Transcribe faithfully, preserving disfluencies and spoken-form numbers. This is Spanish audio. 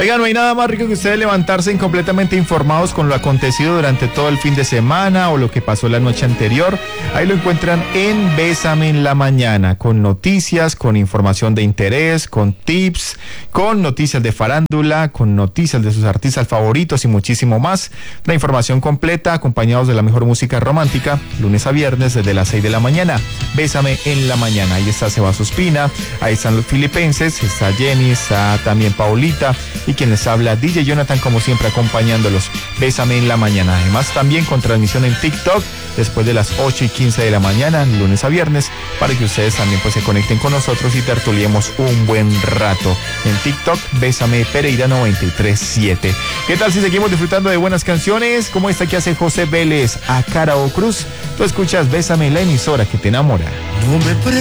Oigan, no hay nada más rico que ustedes levantarse completamente informados con lo acontecido durante todo el fin de semana o lo que pasó la noche anterior. Ahí lo encuentran en Bésame en la Mañana, con noticias, con información de interés, con tips, con noticias de farándula, con noticias de sus artistas favoritos y muchísimo más. La información completa, acompañados de la mejor música romántica, lunes a viernes desde las seis de la mañana. Bésame en la Mañana. Ahí está Seba Suspina, ahí están los filipenses, está Jenny, está también Paulita y quien les habla, D J Jonathan, como siempre acompañándolos. Bésame en la Mañana. Además también con transmisión en TikTok después de las ocho y quince de la mañana, lunes a viernes, para que ustedes también pues se conecten con nosotros y tertuliemos un buen rato. En TikTok, Bésame Pereira noventa y tres siete. ¿Qué tal si seguimos disfrutando de buenas canciones? Como esta que hace José Vélez a Cara o Cruz. Tú escuchas Bésame, la emisora que te enamora. No me